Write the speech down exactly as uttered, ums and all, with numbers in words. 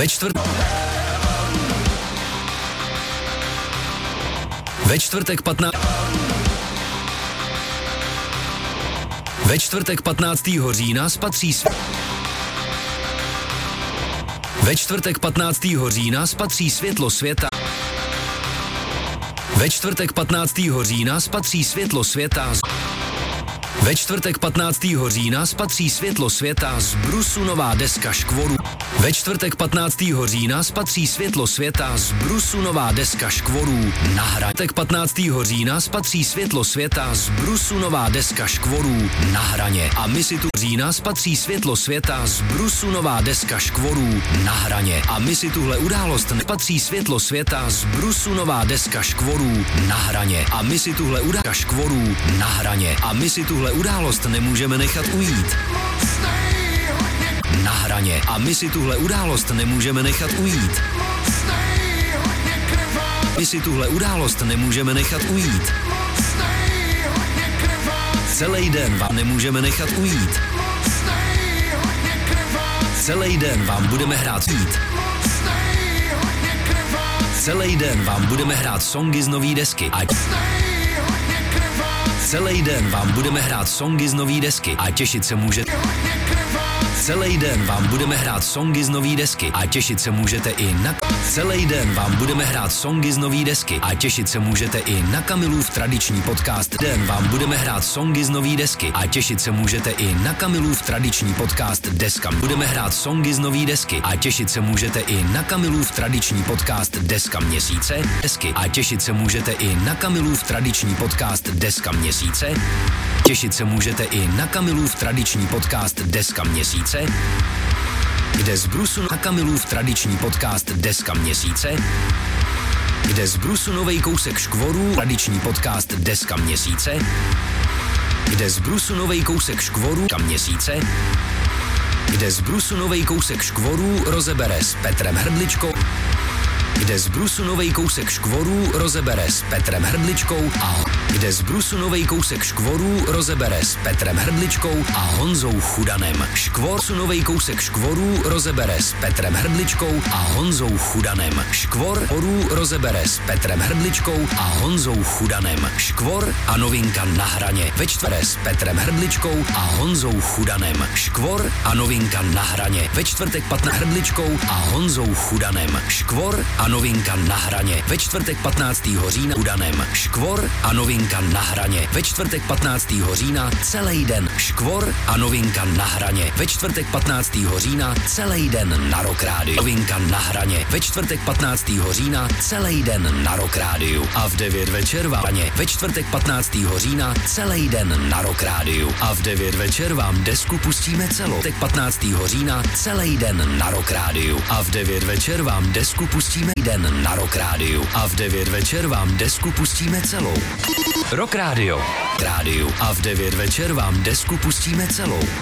Ve čtvrt... Ve čtvrtek patnáct... Ve čtvrtek patnáctého října spatří sv... Ve čtvrtek patnáctého října spatří světlo světa. Ve čtvrtek patnáctého října spatří světlo světa. Ve čtvrtek patnáctého října spatří světlo světa z brusu nová deska škvoru. Ve čtvrtek patnáctého října spatří světlo světa z brusu nová deska škvorů na hraně. V patnáctého října spatří světlo světa z brusu nová deska škvorů na hraně. A my si tu října spatří světlo světa z brusu nová deska škvorů na hraně. A my si tuhle událost nepatří světlo světa z brusu nová deska škvorů na hraně. A my si tuhle událost škvorů na hraně. A my si tuhle událost nemůžeme nechat ujít. Na hraně. A my si tuhle událost nemůžeme nechat ujít. My si tuhle událost nemůžeme nechat ujít. Celý den vám nemůžeme nechat ujít. Celý den vám budeme hrát jít. Celý den vám budeme hrát songy z nový desky. A celý den vám budeme hrát songy z nový desky. A těšit se můžete. Celý den vám budeme hrát songy z nový desky a těšit se můžete i na... Celý den vám budeme hrát songy z nový desky a těšit se můžete i na Kamilův tradiční podcast. Den vám budeme hrát songy z nový desky a těšit se můžete i na Kamilův tradiční podcast Deska. Budeme hrát songy z nový desky a těšit se můžete i na Kamilův tradiční podcast Deska měsíce. Desky a těšit se můžete i na Kamilův tradiční podcast Deska měsíce. Těšit se můžete i na Kamilův tradiční podcast Deska měsíce, kde z brusu na Kamilův tradiční podcast Deska měsíce, kde z brusu novej kousek škvorů tradiční podcast Deska měsíce, kde z brusu novej kousek škvorů kam měsíce, kde z brusu novej kousek škvorů rozebere s Petrem Hrdličkou, kde z brusu novej kousek škvorů rozebere s Petrem Hrdličkou a kde z brusu novej kousek škvorů rozebere s Petrem Hrdličkou a Honzou Chudanem. Škvor su novej kousek škvorů rozebere s Petrem Hrdličkou a Honzou Chudanem. Škvor orů rozebere s Petrem Hrdličkou a Honzou Chudanem. Škvor a novinka na hraně ve čtvrtek s Petrem Hrdličkou a Honzou Chudanem. Škvor a novinka na hraně ve čtvrtek patnáctého Hrdličkou a Honzou Chudanem. Škvor a novinka na hraně ve čtvrtek patnáctého října Chudanem. Škvor a novinka na hraně ve čtvrtek patnáctého října celý den. Škvor a novinka na hraně ve čtvrtek patnáctého října celý den na Rock Rádiu. Novinka na hraně ve čtvrtek patnáctého října celý den na Rock Rádiu. A v devět večer vám ve čtvrtek patnáctého října celý den na Rock Rádiu. A v devět večer vám desku pustíme celou. Tak patnáctého října celý den na Rock Rádiu. A v devět večer vám desku pustíme den na Rock Rádiu. A v devět večer vám desku pustíme celou. Rock Rádio. Rádiu. A v devět večer vám desku pustíme celou.